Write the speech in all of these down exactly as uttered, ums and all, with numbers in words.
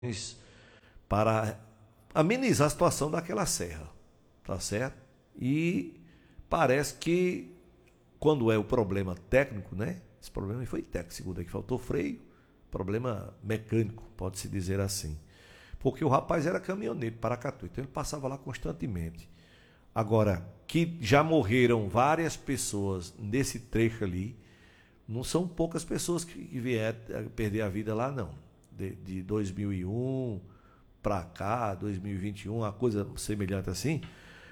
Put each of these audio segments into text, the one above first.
para amenizar a situação daquela serra, tá certo? E parece que quando é o problema técnico, né? Esse problema foi técnico, segundo aí, que faltou freio, problema mecânico, pode-se dizer assim. Porque o rapaz era caminhoneiro, Paracatu, então ele passava lá constantemente. Agora, que já morreram várias pessoas nesse trecho ali, não são poucas pessoas que vieram perder a vida lá, não. De, de dois mil e um para cá, dois mil e vinte e um, uma coisa semelhante assim,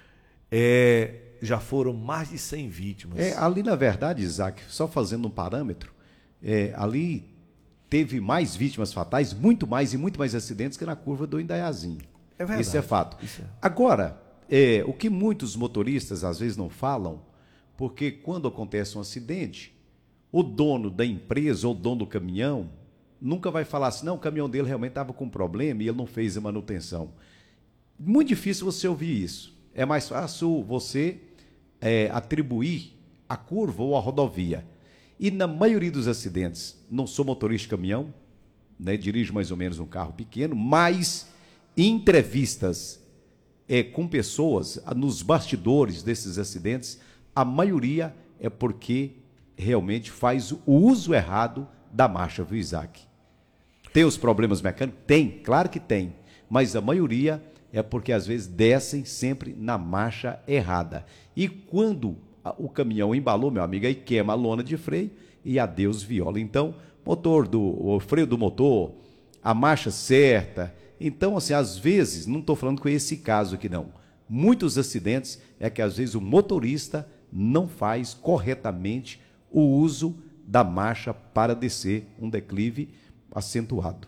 é, já foram mais de cem vítimas. É, ali, na verdade, Isaac, só fazendo um parâmetro, é, ali teve mais vítimas fatais, muito mais e muito mais acidentes que na curva do Indaiazinho. É verdade. Isso é fato. Isso é. Agora, é, o que muitos motoristas às vezes não falam, porque quando acontece um acidente, o dono da empresa ou o dono do caminhão nunca vai falar assim, não, o caminhão dele realmente estava com problema e ele não fez a manutenção. Muito difícil você ouvir isso. É mais fácil você é, atribuir a curva ou a rodovia. E na maioria dos acidentes, não sou motorista de caminhão, né, dirijo mais ou menos um carro pequeno, mas em entrevistas é, com pessoas nos bastidores desses acidentes, a maioria é porque realmente faz o uso errado da marcha, viu, Isaac? Tem os problemas mecânicos? Tem, claro que tem, mas a maioria é porque às vezes descem sempre na marcha errada. E quando o caminhão embalou, meu amigo, aí queima a lona de freio e adeus viola. Então, motor do, o freio do motor, a marcha certa. Então, assim, às vezes, não estou falando com esse caso aqui não, muitos acidentes é que às vezes o motorista não faz corretamente o uso da marcha para descer um declive acentuado.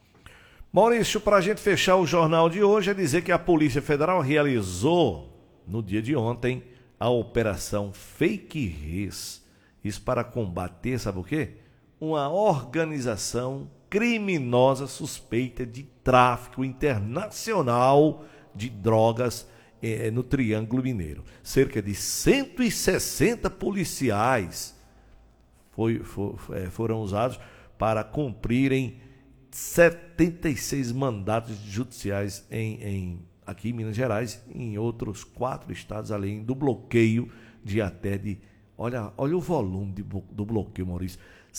Maurício, para a gente fechar o jornal de hoje, é dizer que a Polícia Federal realizou, no dia de ontem, a Operação Fake Res. Isso para combater, sabe o quê? Uma organização criminosa suspeita de tráfico internacional de drogas eh, no Triângulo Mineiro. Cerca de cento e sessenta policiais foi, for, foram usados para cumprirem setenta e seis mandatos judiciais em, em, aqui em Minas Gerais e em outros quatro estados, além do bloqueio de até de... Olha, olha o volume de, do bloqueio, Maurício.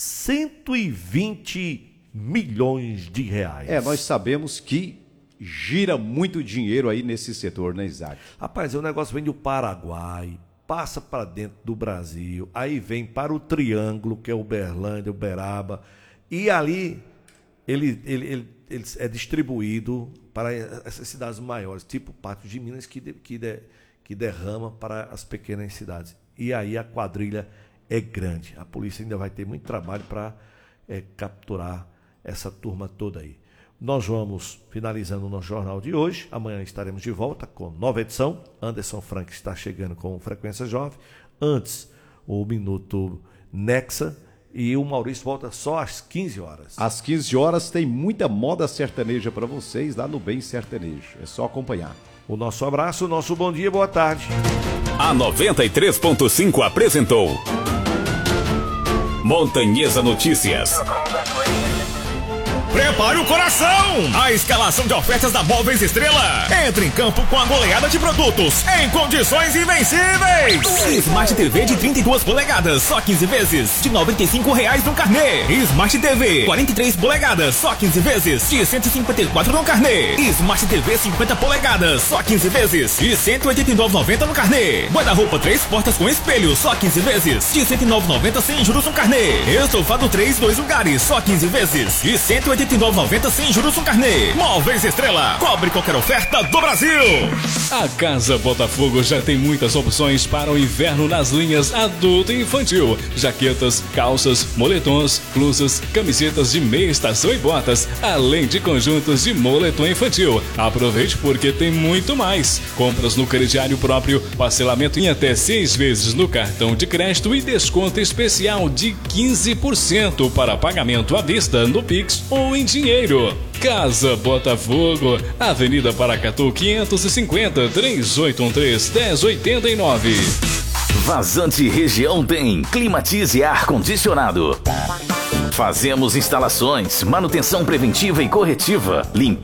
cento e vinte milhões de reais. É, nós sabemos que gira muito dinheiro aí nesse setor, né, Isaac? Rapaz, o negócio vem do Paraguai, passa para dentro do Brasil, aí vem para o Triângulo, que é Uberlândia, Uberaba, e ali ele, ele, ele, ele é distribuído para essas cidades maiores, tipo Patos de Minas, que, de, que, de, que derrama para as pequenas cidades. E aí a quadrilha é grande. A polícia ainda vai ter muito trabalho para é, capturar essa turma toda aí. Nós vamos finalizando o nosso jornal de hoje. Amanhã estaremos de volta com nova edição. Anderson Frank está chegando com Frequência Jovem. Antes, o Minuto Nexa. E o Maurício volta só às quinze horas. Às quinze horas tem muita moda sertaneja para vocês lá no Bem Sertanejo. É só acompanhar. O nosso abraço, o nosso bom dia, boa tarde. A noventa e três ponto cinco apresentou Montanhesa Notícias. Prepare o coração! A escalação de ofertas da Móveis Estrela. Entre em campo com a goleada de produtos em condições invencíveis. Smart T V de trinta e duas polegadas, só quinze vezes, de noventa e cinco reais no carnê. Smart T V quarenta e três polegadas, só quinze vezes, de cento e cinquenta e quatro no carnê. Smart T V cinquenta polegadas, só quinze vezes, de cento e oitenta e nove reais e noventa centavos no carnê. Guarda-roupa três portas com espelho, só quinze vezes, de cento e nove reais e noventa centavos sem juros no carnê. Estofado três, dois lugares, só quinze vezes, de cento e oitenta e nove reais e noventa centavos sem juros no carnê. Móveis Estrela, cobre qualquer oferta do Brasil. A Casa Botafogo já tem muitas opções para o inverno nas linhas adulto e infantil. Jaquetas, calças, moletons, blusas, camisetas de meia estação e botas, além de conjuntos de moletom infantil. Aproveite porque tem muito mais. Compras no crediário próprio, parcelamento em até seis vezes no cartão de crédito e desconto especial de quinze por cento para pagamento à vista no Pix ou em dinheiro. Casa Botafogo, Avenida Paracatu quinhentos e cinquenta, três oito um três, dez oitenta e nove. Vazante Região tem Climatize Ar Condicionado. Fazemos instalações, manutenção preventiva e corretiva, limpeza